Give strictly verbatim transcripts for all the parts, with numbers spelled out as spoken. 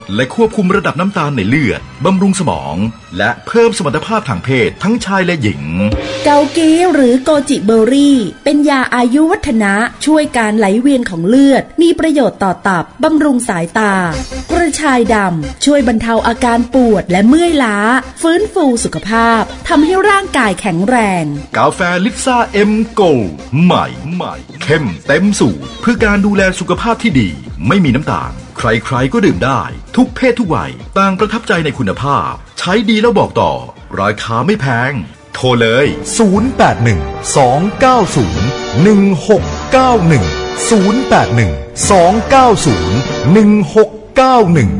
และควบคุมระดับน้ำตาลในเลือดบำรุงสมองและเพิ่มสมรรถภาพทางเพศทั้งชายและหญิงเกากีหรือโกจิเบอร์รี่เป็นยาอายุวัฒนะช่วยการไหลเวียนของเลือดมีประโยชน์ต่อตับบำรุงสายตากระชายดำช่วยบรรเทาอาการปวดและเมื่อยล้าฟื้นฟูสุขภาพทำให้ร่างกายแข็งแรงกาแฟลิซ่าเอ็มโกลด์ใหม่ใหม่เข้มเต็มสูตรเพื่อการดูแลสุขภาพที่ดีไม่มีน้ำตาลใครๆก็ดื่มได้ทุกเพศทุกวัยต่างประทับใจในคุณภาพใช้ดีแล้วบอกต่อราคาไม่แพงโทรเลยศูนย์ แปด หนึ่ง สอง เก้า ศูนย์ หนึ่ง หก เก้า หนึ่ง ศูนย์ แปด หนึ่ง สอง เก้า ศูนย์ หนึ่ง หก เก้า หนึ่ง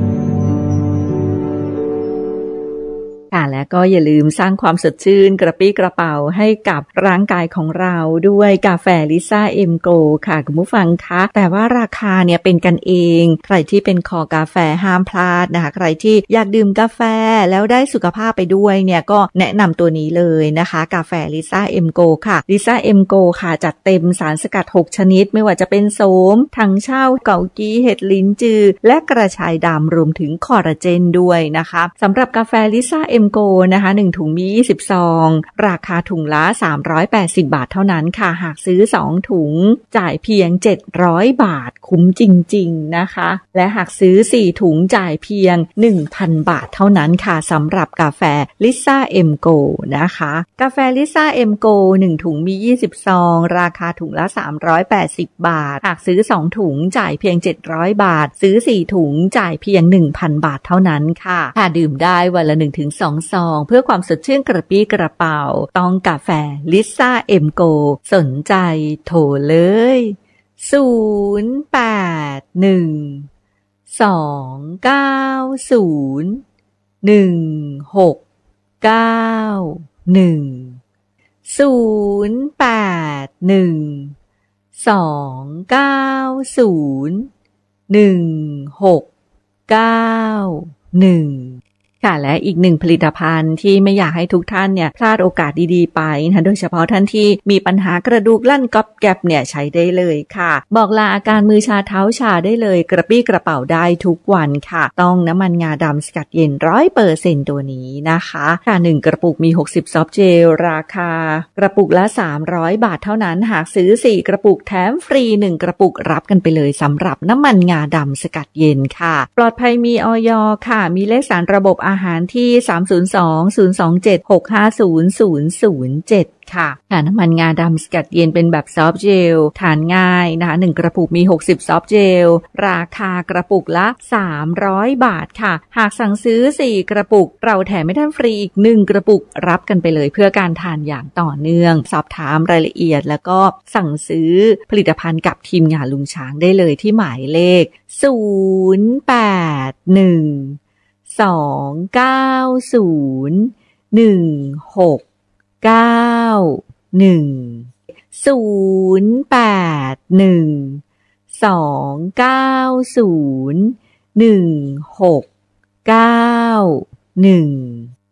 ค่ะและก็อย่าลืมสร้างความสดชื่นกระปี้กระเป๋าให้กับร่างกายของเราด้วยกาแฟลิซ่าเอ็มโกค่ะคุณผู้ฟังคะแต่ว่าราคาเนี่ยเป็นกันเองใครที่เป็นคอกาแฟห้ามพลาดนะคะใครที่อยากดื่มกาแฟแล้วได้สุขภาพไปด้วยเนี่ยก็แนะนำตัวนี้เลยนะคะกาแฟลิซ่าเอ็มโกค่ะลิซ่าเอ็มโกค่ะจัดเต็มสารสกัดหกชนิดไม่ว่าจะเป็นโสมถังเช่าเกากีเห็ดลิ้นจือและกระชายดำรวมถึงคอลลาเจนด้วยนะคะสำหรับกาแฟลิซ่าเอ็มโกนะคะหนึ่งถุงมียี่สิบซองราคาถุงละสามร้อยแปดสิบบาทเท่านั้นค่ะหากซื้อสองถุงจ่ายเพียงเจ็ดร้อยบาทคุ้มจริงๆนะคะและหากซื้อสี่ถุงจ่ายเพียง หนึ่งพัน บาทเท่านั้นค่ะสำหรับกาแฟลิซ่าเอ็มโกนะคะกาแฟลิซ่าเอ็มโกหนึ่งถุงมียี่สิบซองราคาถุงละสามร้อยแปดสิบบาทหากซื้อสองถุงจ่ายเพียงเจ็ดร้อยบาทซื้อสี่ถุงจ่ายเพียง หนึ่งพัน บาทเท่านั้นค่ะค่ะดื่มได้วันละ หนึ่งถึงสอง ซองเพื่อความสดชื่นกระปี้กระเป๋าต้องกาแฟลิซ่าเอ็มโกสนใจโทรเลยศูนย์ แปด หนึ่ง สอง เก้า ศูนย์ หนึ่ง หก เก้า หนึ่ง ศูนย์ แปด หนึ่ง สอง เก้า ศูนย์ หนึ่ง หก เก้า หนึ่งค่ะและอีกหนึ่งผลิตภัณฑ์ที่ไม่อยากให้ทุกท่านเนี่ยพลาดโอกาสดีๆไปนะโดยเฉพาะท่านที่มีปัญหากระดูกลั่นก๊อบแก๊บเนี่ยใช้ได้เลยค่ะบอกลาอาการมือชาเท้าชาได้เลยกระปี้กระเป๋าได้ทุกวันค่ะต้องน้ำมันงาดำสกัดเย็น ร้อยเปอร์เซ็นต์ ตัวนี้นะคะค่ะหนึ่งกระปุกมีหกสิบซอฟต์เจลราคากระปุกละสามร้อยบาทเท่านั้นหากซื้อสี่กระปุกแถมฟรีหนึ่งกระปุกรับกันไปเลยสำหรับน้ำมันงาดำสกัดเย็นค่ะปลอดภัยมีอย.ค่ะมีเลขสารระบบอาหารที่สาม ศูนย์ สอง ศูนย์ สอง เจ็ด หก ห้า ศูนย์ ศูนย์ ศูนย์ เจ็ดค่ะค่ะน้ำมันงาดำสกัดเย็นเป็นแบบซอฟต์เจลทานง่ายนะคะหนึ่งกระปุกมีหกสิบซอฟต์เจลราคากระปุกละสามร้อยบาทค่ะหากสั่งซื้อสี่กระปุกเราแถมให้ท่านฟรีอีกหนึ่งกระปุกรับกันไปเลยเพื่อการทานอย่างต่อเนื่องสอบถามรายละเอียดแล้วก็สั่งซื้อผลิตภัณฑ์กับทีมงานลุงช้างได้เลยที่หมายเลขศูนย์ แปด หนึ่ง สอง เก้า ศูนย์ หนึ่ง หก เก้า หนึ่ง ศูนย์ แปด หนึ่ง สอง เก้า ศูนย์ หนึ่ง หก เก้า หนึ่ง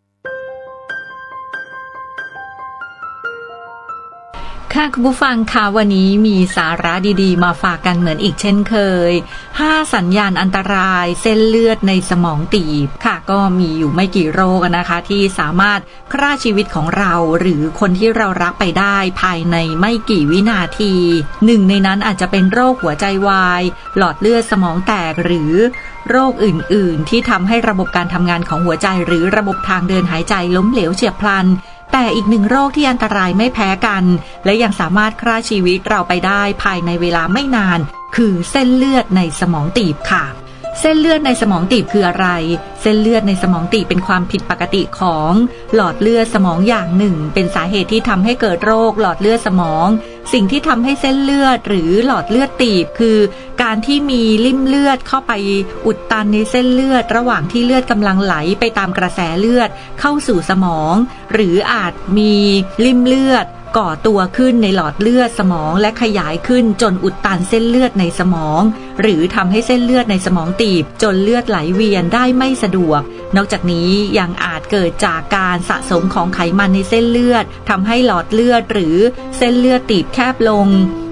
ค่ะคุณผู้ฟังค่ะวันนี้มีสาระดีๆมาฝากกันเหมือนอีกเช่นเคยห้าสัญญาณอันตรายเส้นเลือดในสมองตีบค่ะก็มีอยู่ไม่กี่โรคนะคะที่สามารถฆ่าชีวิตของเราหรือคนที่เรารักไปได้ภายในไม่กี่วินาทีหนึ่งในนั้นอาจจะเป็นโรคหัวใจวายหลอดเลือดสมองแตกหรือโรคอื่นๆที่ทำให้ระบบการทำงานของหัวใจหรือระบบทางเดินหายใจล้มเหลวเฉียบพลันแต่อีกหนึ่งโรคที่อันตรายไม่แพ้กันและยังสามารถฆ่าชีวิตเราไปได้ภายในเวลาไม่นานคือเส้นเลือดในสมองตีบค่ะเส้นเลือดในสมองตีบคืออะไรเส้นเลือดในสมองตีบเป็นความผิดปกติของหลอดเลือดสมองอย่างหนึ่งเป็นสาเหตุที่ทำให้เกิดโรคหลอดเลือดสมองสิ่งที่ทำให้เส้นเลือดหรือหลอดเลือดตีบคือการที่มีลิ่มเลือดเข้าไปอุดตันในเส้นเลือดระหว่างที่เลือดกำลังไหลไปตามกระแสเลือดเข้าสู่สมองหรืออาจมีลิ่มเลือดก่อตัวขึ้นในหลอดเลือดสมองและขยายขึ้นจนอุดตันเส้นเลือดในสมองหรือทำให้เส้นเลือดในสมองตีบจนเลือดไหลเวียนได้ไม่สะดวกนอกจากนี้ยังอาจเกิดจากการสะสมของไขมันในเส้นเลือดทำให้หลอดเลือดหรือเส้นเลือดตีบแคบลง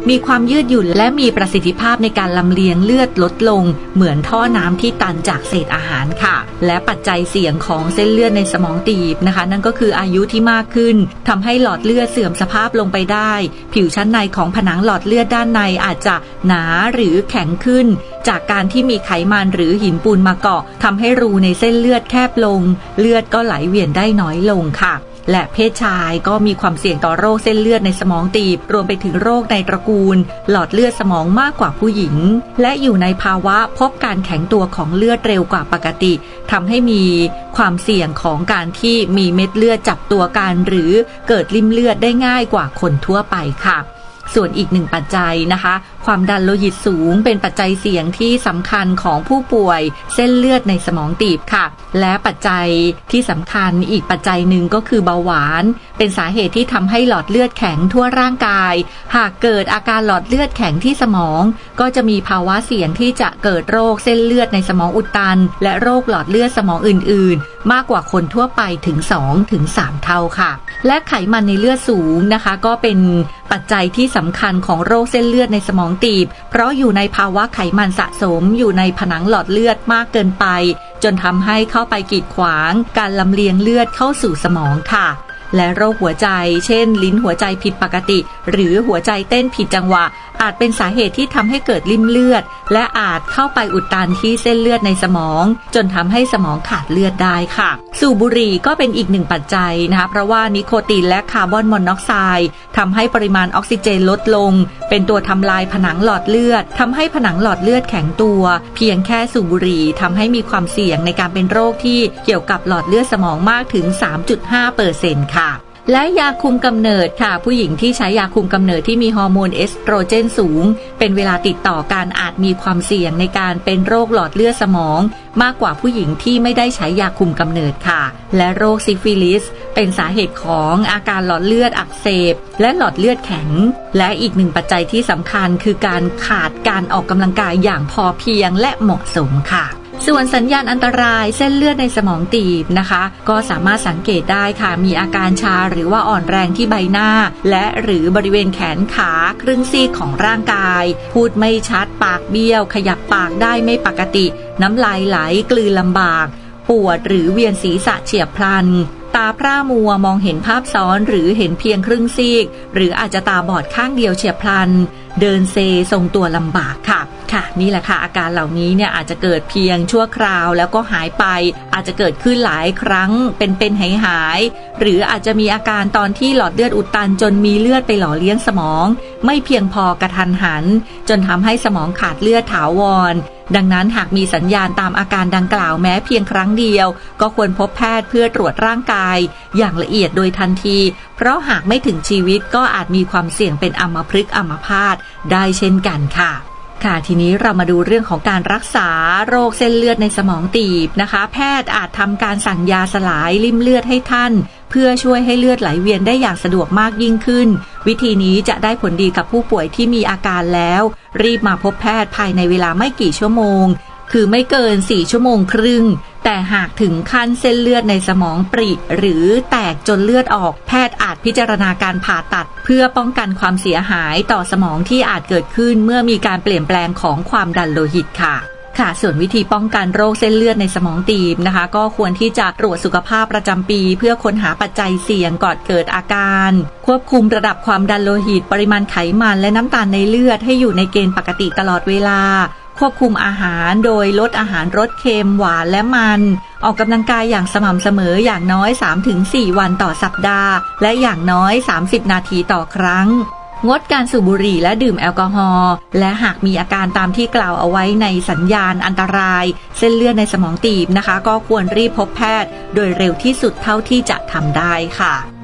มีความยืดหยุ่นและมีประสิทธิภาพในการลำเลียงเลือดลดลงเหมือนท่อน้ำที่ตันจากเศษอาหารค่ะและปัจจัยเสี่ยงของเส้นเลือดในสมองตีบนะคะนั่นก็คืออายุที่มากขึ้นทำให้หลอดเลือดเสื่อมสภาพลงไปได้ผิวชั้นในของผนังหลอดเลือดด้านในอาจจะหนาหรือแข็งขึ้นจากการที่มีไขมันหรือหินปูนมาเกาะทำให้รูในเส้นเลือดแคบลงเลือดก็ไหลเวียนได้น้อยลงค่ะและเพศชายก็มีความเสี่ยงต่อโรคเส้นเลือดในสมองตีบรวมไปถึงโรคในตระกูลหลอดเลือดสมองมากกว่าผู้หญิงและอยู่ในภาวะพบการแข็งตัวของเลือดเร็วกว่าปกติทำให้มีความเสี่ยงของการที่มีเม็ดเลือดจับตัวกันหรือเกิดริ่มเลือดได้ง่ายกว่าคนทั่วไปค่ะส่วนอีกหนึ่งปัจจัยนะคะความดันโลหิตสูงเป็นปัจจัยเสี่ยงที่สำคัญของผู้ป่วยเส้นเลือดในสมองตีบค่ะและปัจจัยที่สำคัญอีกปัจจัยหนึ่งก็คือเบาหวานเป็นสาเหตุที่ทำให้หลอดเลือดแข็งทั่วร่างกายหากเกิดอาการหลอดเลือดแข็งที่สมองก็จะมีภาวะเสี่ยงที่จะเกิดโรคเส้นเลือดในสมองอุดตันและโรคหลอดเลือดสมองอื่นๆมากกว่าคนทั่วไปถึง สองถึงสาม เท่าค่ะและไขมันในเลือดสูงนะคะก็เป็นปัจจัยที่สำคัญของโรคเส้นเลือดในสมองตีบเพราะอยู่ในภาวะไขมันสะสมอยู่ในผนังหลอดเลือดมากเกินไปจนทำให้เข้าไปกีดขวางการลำเลียงเลือดเข้าสู่สมองค่ะและโรคหัวใจเช่นลิ้นหัวใจผิดปกติหรือหัวใจเต้นผิดจังหวะอาจเป็นสาเหตุที่ทำให้เกิดริ่มเลือดและอาจเข้าไปอุดตันที่เส้นเลือดในสมองจนทำให้สมองขาดเลือดได้ค่ะสูบบุหรี่ก็เป็นอีกหนึ่งปัจจัยนะคะเพราะว่านิโคตินและคาร์บอนมอนอกไซด์ทำให้ปริมาณออกซิเจนลดลงเป็นตัวทำลายผนังหลอดเลือดทำให้ผนังหลอดเลือดแข็งตัวเพียงแค่สูบบุหรี่ทำให้มีความเสี่ยงในการเป็นโรคที่เกี่ยวกับหลอดเลือดสมองมากถึง สามจุดห้าเปอร์เซ็นต์ ค่ะและยาคุมกำเนิดค่ะผู้หญิงที่ใช้ยาคุมกำเนิดที่มีฮอร์โมนเอสโตรเจนสูงเป็นเวลาติดต่อกันอาจมีความเสี่ยงในการเป็นโรคหลอดเลือดสมองมากกว่าผู้หญิงที่ไม่ได้ใช้ยาคุมกำเนิดค่ะและโรคซิฟิลิสเป็นสาเหตุของอาการหลอดเลือดอักเสบและหลอดเลือดแข็งและอีกหนึ่งปัจจัยที่สำคัญคือการขาดการออกกำลังกายอย่างพอเพียงและเหมาะสมค่ะส่วนสัญญาณอันตรายเส้นเลือดในสมองตีบนะคะก็สามารถสังเกตได้ค่ะมีอาการชาหรือว่าอ่อนแรงที่ใบหน้าและหรือบริเวณแขนขาครึ่งซีกของร่างกายพูดไม่ชัดปากเบี้ยวขยับปากได้ไม่ปกติน้ำลายไหลกลืนลำบากปวดหรือเวียนศีรษะเฉียบพลันตาพร่ามัวมองเห็นภาพซ้อนหรือเห็นเพียงครึ่งซีกหรืออาจจะตาบอดข้างเดียวเฉียบพลันเดินเซทรงตัวลำบากค่ะค่ะนี่แหละค่ะอาการเหล่านี้เนี่ยอาจจะเกิดเพียงชั่วคราวแล้วก็หายไปอาจจะเกิดขึ้นหลายครั้งเป็นเป็นหายหายหรืออาจจะมีอาการตอนที่หลอดเลือดอุดตันจนมีเลือดไปหล่อเลี้ยงสมองไม่เพียงพอกระทันหันจนทำให้สมองขาดเลือดถาวรดังนั้นหากมีสัญญาณตามอาการดังกล่าวแม้เพียงครั้งเดียวก็ควรพบแพทย์เพื่อตรวจร่างกายอย่างละเอียดโดยทันทีเพราะหากไม่ถึงชีวิตก็อาจมีความเสี่ยงเป็นอัมพฤกษ์อัมพาตได้เช่นกันค่ะค่ะทีนี้เรามาดูเรื่องของการรักษาโรคเส้นเลือดในสมองตีบนะคะแพทย์อาจทำการสั่งยาสลายริ่มเลือดให้ท่านเพื่อช่วยให้เลือดไหลเวียนได้อย่างสะดวกมากยิ่งขึ้นวิธีนี้จะได้ผลดีกับผู้ป่วยที่มีอาการแล้วรีบมาพบแพทย์ภายในเวลาไม่กี่ชั่วโมงคือไม่เกินสี่ชั่วโมงครึ่งแต่หากถึงขั้นเส้นเลือดในสมองปริหรือแตกจนเลือดออกแพทย์อาจพิจารณาการผ่าตัดเพื่อป้องกันความเสียหายต่อสมองที่อาจเกิดขึ้นเมื่อมีการเปลี่ยนแปลงของความดันโลหิตค่ะค่ะส่วนวิธีป้องกันโรคเส้นเลือดในสมองตีบนะคะก็ควรที่จะตรวจสุขภาพประจำปีเพื่อค้นหาปัจจัยเสี่ยงก่อนเกิดอาการควบคุมระดับความดันโลหิตปริมาณไขมันและน้ำตาลในเลือดให้อยู่ในเกณฑ์ปกติตลอดเวลาควบคุมอาหารโดยลดอาหารรสเค็มหวานและมันออกกำลังกายอย่างสม่ำเสมออย่างน้อย สามถึงสี่ วันต่อสัปดาห์และอย่างน้อยสามสิบนาทีต่อครั้งงดการสูบบุหรี่และดื่มแอลกอฮอล์และหากมีอาการตามที่กล่าวเอาไว้ในสัญญาณอันตรายเส้นเลือดในสมองตีบนะคะก็ควรรีบพบแพทย์โดยเร็วที่สุดเท่าที่จะทำได้ค่ะ